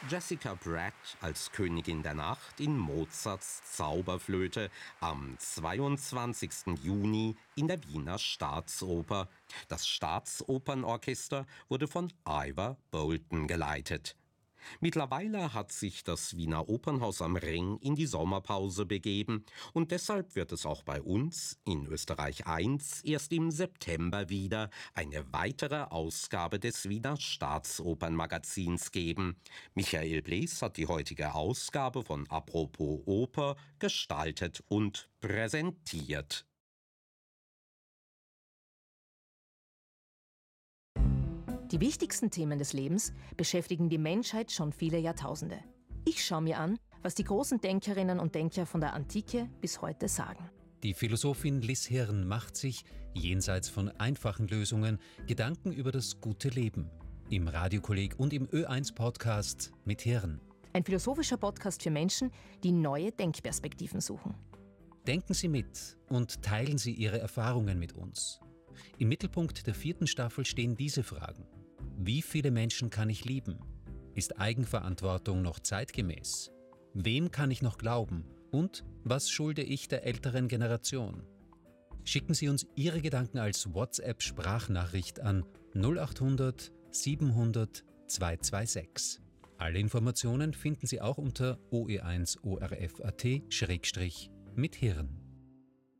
Jessica Brett als Königin der Nacht in Mozarts Zauberflöte am 22. Juni in der Wiener Staatsoper. Das Staatsopernorchester wurde von Ivor Bolton geleitet. Mittlerweile hat sich das Wiener Opernhaus am Ring in die Sommerpause begeben und deshalb wird es auch bei uns in Österreich 1 erst im September wieder eine weitere Ausgabe des Wiener Staatsopernmagazins geben. Michael Blees hat die heutige Ausgabe von Apropos Oper gestaltet und präsentiert. Die wichtigsten Themen des Lebens beschäftigen die Menschheit schon viele Jahrtausende. Ich schaue mir an, was die großen Denkerinnen und Denker von der Antike bis heute sagen. Die Philosophin Liz Hirn macht sich, jenseits von einfachen Lösungen, Gedanken über das gute Leben. Im Radiokolleg und im Ö1-Podcast mit Hirn. Ein philosophischer Podcast für Menschen, die neue Denkperspektiven suchen. Denken Sie mit und teilen Sie Ihre Erfahrungen mit uns. Im Mittelpunkt der 4. Staffel stehen diese Fragen. Wie viele Menschen kann ich lieben? Ist Eigenverantwortung noch zeitgemäß? Wem kann ich noch glauben? Und was schulde ich der älteren Generation? Schicken Sie uns Ihre Gedanken als WhatsApp-Sprachnachricht an 0800 700 226. Alle Informationen finden Sie auch unter oe1orf.at/mithirn.